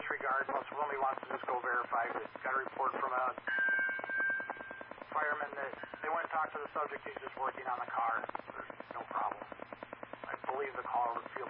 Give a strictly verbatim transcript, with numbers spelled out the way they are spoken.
disregard. Most somebody wants to just go verify. But got a report from a fireman that they went and talked to the subject. He's just working on the car. There's no problem. I believe the caller was